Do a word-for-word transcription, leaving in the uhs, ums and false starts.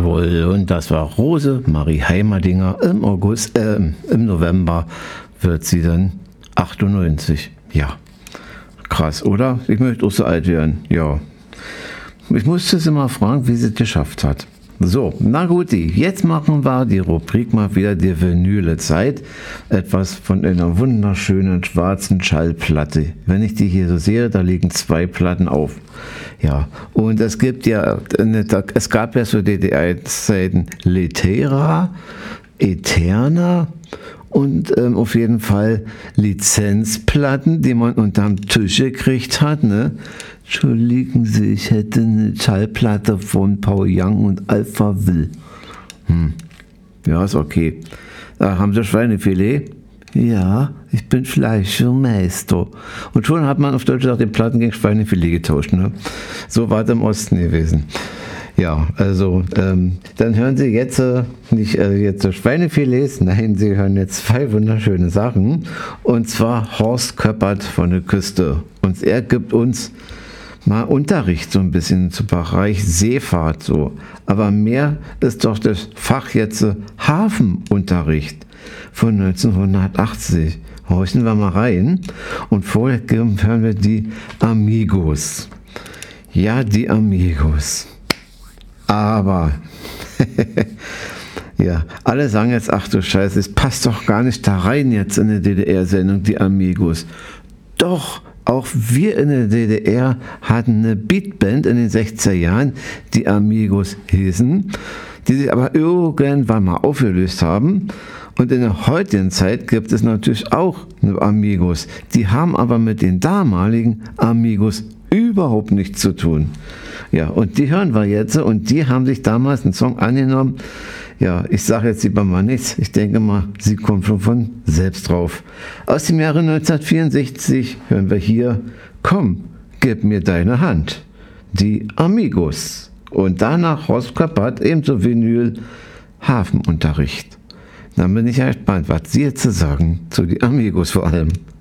Jawohl, und das war Rose Marie Heimerdinger. Im August, äh, im November wird sie dann achtundneunzig. Ja, krass, oder? Ich möchte auch so alt werden. Ja. Ich musste sie mal fragen, wie sie es geschafft hat. So, na gut, jetzt machen wir die Rubrik mal wieder die Vinyle Zeit. Etwas von einer wunderschönen schwarzen Schallplatte. Wenn ich die hier so sehe, da liegen zwei Platten auf. Ja, und es gibt ja, es gab ja so D D R-Zeiten Litera, Eterna und ähm, auf jeden Fall Lizenzplatten, die man unterm Tisch gekriegt hat, ne? Entschuldigen Sie, ich hätte eine Schallplatte von Paul Young und Alpha Will. Hm. Ja, ist okay. Da haben Sie Schweinefilet? Ja, ich bin Fleischermeister. Und schon hat man auf Deutsch gesagt, die Platten gegen Schweinefilet getauscht. Ne? So war es im Osten gewesen. Ja, also ähm, dann hören Sie jetzt äh, nicht äh, jetzt so Schweinefilets, nein, Sie hören jetzt zwei wunderschöne Sachen. Und zwar Horst Köppert von der Küste. Und er gibt uns mal Unterricht so ein bisschen zum Bereich Seefahrt so. Aber mehr ist doch das Fach jetzt äh, Hafenunterricht von neunzehnhundertachtzig. Horchen wir mal rein. Und vorher hören wir die Amigos. Ja, die Amigos. Aber, ja, alle sagen jetzt, ach du Scheiße, es passt doch gar nicht da rein jetzt in eine D D R-Sendung, die Amigos. Doch, auch wir in der D D R hatten eine Beatband in den sechziger Jahren, die Amigos hießen, die sich aber irgendwann mal aufgelöst haben. Und in der heutigen Zeit gibt es natürlich auch eine Amigos. Die haben aber mit den damaligen Amigos überhaupt nichts zu tun. Ja, und die hören wir jetzt und die haben sich damals einen Song angenommen. Ja, ich sage jetzt lieber mal nichts. Ich denke mal, sie kommt schon von selbst drauf. Aus dem Jahre neunzehnhundertvierundsechzig hören wir hier Komm, gib mir deine Hand. Die Amigos. Und danach Horst Köppert, ebenso Vinyl, Hafenunterricht. Dann bin ich ja gespannt, was Sie jetzt zu sagen zu die Amigos vor allem.